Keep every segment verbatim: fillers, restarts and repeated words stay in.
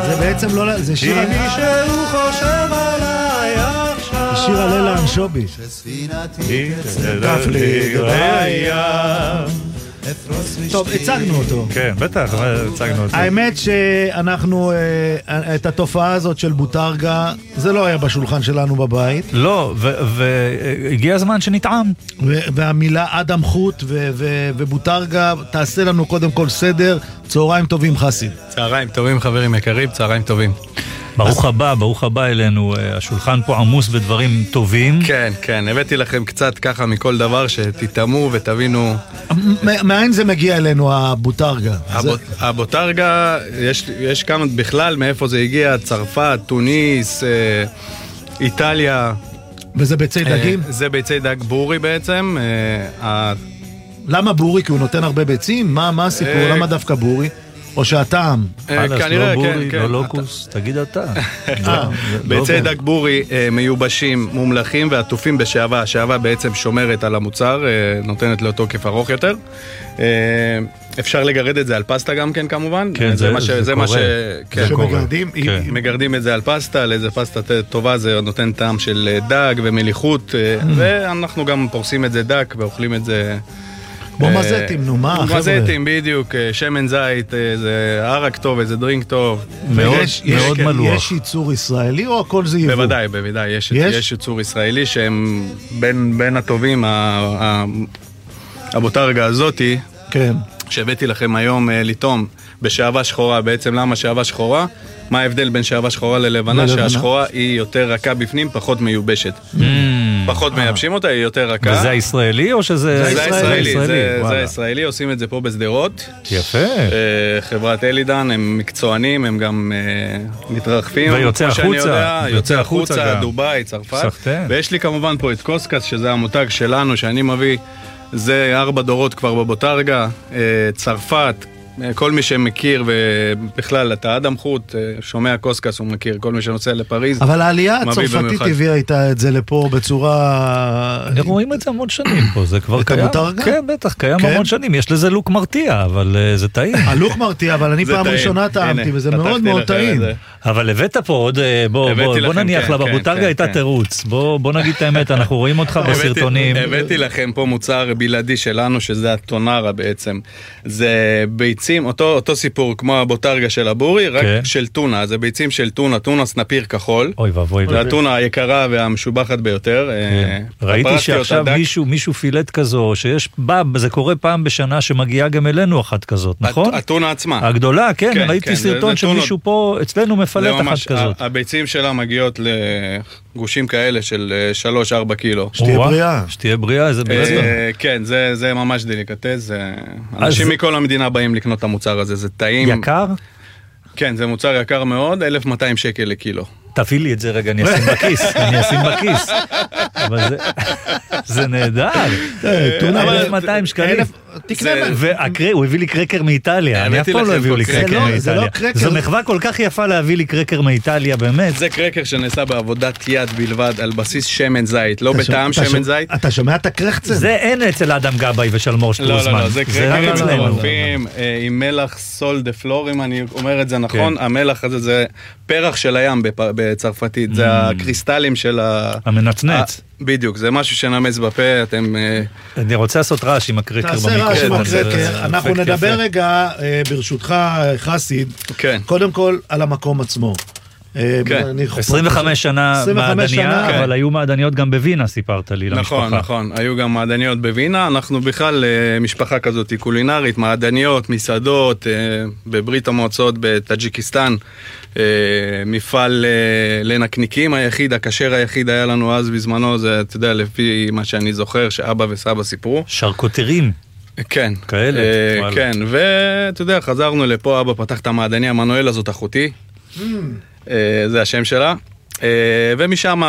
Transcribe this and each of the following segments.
זה בעצם לא... זה שיר... מישהו חושב עליי עכשיו. שיר הלילה אנשובי. שספינתי תפליג בים. טוב, הצגנו אותו. כן, בטח, הצגנו אותו. האמת שאנחנו, את התופעה הזאת של בוטרגה, זה לא היה בשולחן שלנו בבית. לא, והגיע הזמן שנטעם. והמילה אדם חוט ובוטרגה, תעשה לנו קודם כל סדר. צהריים טובים חסיד. צהריים טובים חברים יקרים, צהריים טובים. ברוך הבא, ברוך הבא אלינו, השולחן פה עמוס בדברים טובים. כן, כן, הבאתי לכם קצת ככה מכל דבר שתתאמו ותבינו. מאין זה מגיע אלינו הבוטרגה? הבוטרגה, יש כמה בכלל מאיפה זה הגיע, צרפת, טוניס, איטליה. וזה ביצי דגים? זה ביצי דג בורי בעצם. למה בורי? כי הוא נותן הרבה ביצים? מה הסיפור? למה דווקא בורי? או שהטעם? כנראה, כן, כן. לא לוקוס, תגיד אתה. ביצי דג בורי מיובשים, מומלחים ועטופים בשעבה. השעבה בעצם שומרת על המוצר, נותנת לו תוקף ארוך יותר. אפשר לגרד את זה על פסטה גם כן כמובן. כן, זה קורה. שמגרדים? מגרדים את זה על פסטה, לאיזה פסטה טובה זה נותן טעם של דג ומליחות, ואנחנו גם פורסים את זה דק ואוכלים את זה... בוא מזטים, נו, מה, חבר'ה? מזטים, בדיוק, שמן זית, זה ערק טוב, איזה דרינק טוב. מאוד מלוח. יש ייצור ישראלי או הכל זה יבוא? בוודאי, בוודאי, יש ייצור ישראלי שהם בין הטובים, הבוטרגה הזאתי, שהבאתי לכם היום לטעום בשעבה שחורה. בעצם למה שעבה שחורה? מה ההבדל בין שעבה שחורה ללבנה? שהשחורה היא יותר רכה בפנים, פחות מיובשת. פחות מייבשים אותה, היא יותר רכה. וזה הישראלי או שזה... זה הישראלי, זה הישראלי, עושים את זה פה בשדרות. יפה. חברת אלידן, הם מקצוענים, הם גם מתרחפים. ויוצא החוצה. יוצא החוצה, דוביי, צרפת. ויש לי כמובן פה את קוסקס, שזה המותג שלנו, שאני מביא, זה ארבע דורות כבר בבוטרגה, צרפת, כל מי שמכיר, ובכלל, אתה אדם חוט, שומע קוסקס, הוא מכיר, כל מי שנוסע לפריז. אבל העלייה הצרפתית הביאה איתה את זה לפה בצורה... רואים את זה המון שנים פה, זה כבר קיים. את המותרגה? כן, בטח, קיים המון שנים. יש לזה לוק מרתיע, אבל זה טעים. הלוק מרתיע, אבל אני פעם ראשונה טעמתי, וזה מאוד מאוד טעים. אבל הבאת פה עוד, בוא נניח לה, בבוטרגה הייתה תירוץ. בוא נגיד את האמת, אנחנו רואים אותך בסרטונים. הבאתי לכם פה מוצר בלעדי שלנו, שזה הטונרה בעצם. זה ביצים, אותו, אותו סיפור כמו הבוטרגה של הבורי, רק okay. של טונה. זה ביצים של טונה, טונה סנפיר כחול. אוי ואבוי. זה הטונה היקרה והמשובחת ביותר. Okay. ראיתי שעכשיו מישהו, מישהו פילט כזו, שיש, בא, זה קורה פעם בשנה שמגיעה גם אלינו אחת כזאת, נכון? הטונה עצמה. הגדולה, כן, כן ראיתי כן, סרטון זה, זה שמישהו פה, אצלנו מפלט אחת כזאת. הביצים שלה מגיעות לגושים כאלה של שלוש ארבע קילו. שתהיה בריאה. שתהיה בריאה, זה בעצם. כן, זה, זה ממש דליקטס. אנשים מכל המדינה באים לקנות את המוצר הזה, זה טעים. יקר? כן, זה מוצר יקר מאוד, אלף ומאתיים שקל לקילו. תביא לי את זה רגע, אני אשים בכיס, אני אשים בכיס. אבל זה נהדר. אלף ומאתיים שקלים. הוא הביא לי קרקר מאיטליה, אני אף פעם לא הביאו לי קרקר מאיטליה. זו מחווה כל כך יפה להביא לי קרקר מאיטליה, באמת. זה קרקר שנעשה בעבודת יד בלבד, על בסיס שמן זית, לא בטעם שמן זית. אתה שומע את הקרחצן? זה אין אצל אדם גבאי ושלמור שטרוזמן. לא, לא, זה קרקרים מטורפים, עם מלח סול דה פלור, אם אני אומר את זה נכון, המלח הזה זה פרח של הים בצרפתית, זה הקריסטלים של המנצנץ. בדיוק, זה משהו שנמס בפה, אתם... אני רוצה לעשות רעש עם הקרקר במיקרופון. תעשה רעש עם הקרקר, אנחנו נדבר רגע, ברשותך חסיד, קודם כל על המקום עצמו. עשרים וחמש שנה מעדניה, אבל היו מעדניות גם בווינה, סיפרת לי, למשפחה. נכון, נכון, היו גם מעדניות בווינה, אנחנו בכלל משפחה כזאת קולינרית, מעדניות, מסעדות, בברית המועצות, בטאג'יקיסטן, מפעל לנקניקים היחיד, הכשר היחיד היה לנו אז בזמנו, זה, אתה יודע, לפי מה שאני זוכר, שאבא וסבא סיפרו. שרקוטרים. כן. כאלה. כן, ואתה יודע, חזרנו לפה, אבא פתח את המעדניה, מנואל הזאת אחותי. זה השם שלה, ומשם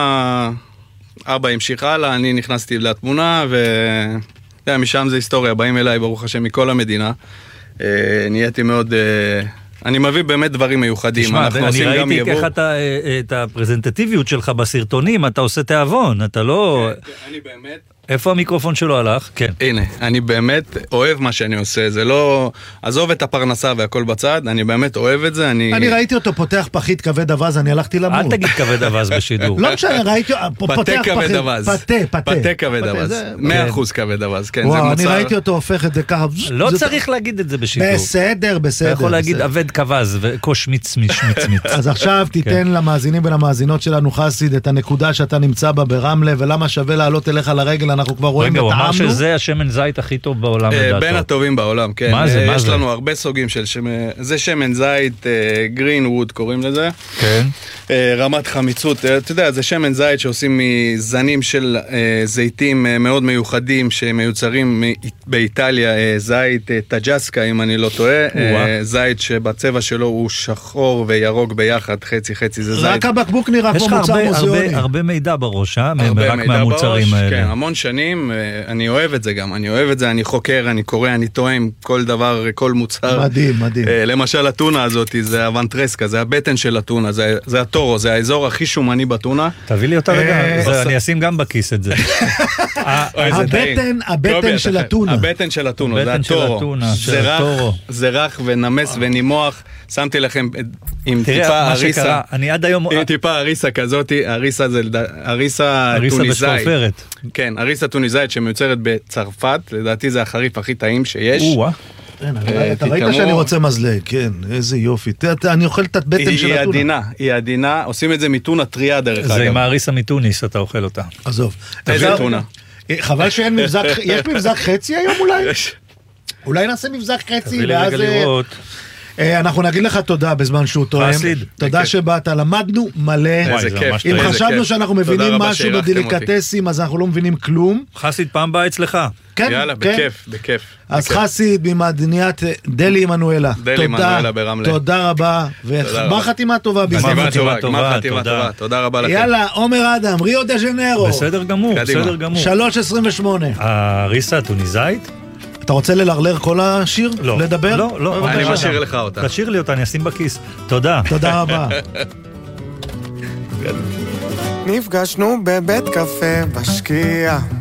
אבא המשיך הלאה, אני נכנסתי לתמונה, ומשם זה היסטוריה, באים אליי ברוך השם מכל המדינה, נהייתי מאוד, אני מביא באמת דברים מיוחדים. תשמע, אני ראיתי איך אתה, את הפרזנטטיביות שלך בסרטונים, אתה עושה תיאבון, אתה לא... אני באמת... איפה המיקרופון שלו הלך? כן. הנה, אני באמת אוהב מה שאני עושה, זה לא... עזוב את הפרנסה והכל בצד, אני באמת אוהב את זה, אני... אני ראיתי אותו פותח פחית כבד אבז, אני הלכתי למות. אל תגיד כבד אבז בשידור. לא משנה, ראיתי... פתה כבד אבז. פתה, פתה. פתה כבד אבז. מאה אחוז כבד אבז, כן, זה מוצר... וואו, אני ראיתי אותו הופך את זה ככה... לא צריך להגיד את זה בשידור. בסדר, בסדר. אתה יכול להגיד עבד כבז וקוש מיץ מיץ מיץ מיץ. אז עכשיו תיתן למאזינים ולמאזינות שלנו חסיד את הנקודה שאתה נמצא בה ברמלה, ולמה שווה לעלות אליך לרגל, אנחנו כבר רואים את העמנו. רגע, הוא אמר שזה השמן זית הכי טוב בעולם לדעתו. בין הטובים בעולם, כן. מה זה, מה זה? יש לנו הרבה סוגים של שמן, זה שמן זית, גרין ווד קוראים לזה. כן. רמת חמיצות, אתה יודע, זה שמן זית שעושים מזנים של זיתים מאוד מיוחדים, שמיוצרים באיטליה, זית טג'סקה, אם אני לא טועה. זית שבצבע שלו הוא שחור וירוק ביחד, חצי חצי, זה זית. רק הבקבוק נראה כמו מוצר מוזיאוני. יש לך הרבה מידע בראש, אה? הרבה רק מהמוצרים האלה. כן, המון שנים, אני אוהב את זה גם, אני אוהב את זה, אני חוקר, אני קורא, אני טועם כל דבר, כל מוצר. מדהים, מדהים. למשל, הטונה הזאת, זה הוונטרסקה, זה הבטן של הטונה, זה הטורו, זה האזור הכי שומני בטונה. תביא לי אותה רגע, אני אשים גם בכיס את זה. הבטן, הבטן של הטונה. הבטן של הטונה, זה הטורו. זה רך ונמס ונימוח. שמתי לכם עם טיפה הריסה. אני עד היום... עם טיפה הריסה כזאת, הריסה זה הריסה טוניסאית. כן, הריסה טוניסאית שמיוצרת בצרפת, לדעתי זה החריף הכי טעים שיש. אתה ראית שאני רוצה מזלג, כן, איזה יופי. אני אוכל את הבטן של הטונה. היא עדינה, היא עדינה, עושים את זה מטונה טריה דרך אגב. זה עם הריסה מטוניס, אתה אוכל אותה. עזוב. איזה טונה? חבל שאין מבזק, יש מבזק חצי היום אולי? אולי נעשה מבזק חצי, ואז... אנחנו נגיד לך תודה בזמן שהוא תואם. תודה שבאת, למדנו מלא. אם חשבנו שאנחנו מבינים משהו בדליקטסים, אז אנחנו לא מבינים כלום. חסיד, פעם בא אצלך. יאללה, בכיף, בכיף. אז חסיד ממדינת דלי עמנואלה. דלי עמנואלה ברמלה. תודה רבה. ומה חתימה טובה? חתימה טובה, חתימה טובה. תודה רבה לכם. יאללה, עומר אדם, ריו דה ז'נרו. בסדר גמור, בסדר גמור. שלוש עשרים ושמונה. הריסה הטוניסאית? אתה רוצה ללרלר כל השיר? לא. לדבר? לא, לא. אני משאיר לך אותה. תשאיר לי אותה, אני אשים בכיס. תודה. תודה רבה. נפגשנו בבית קפה בשקיעה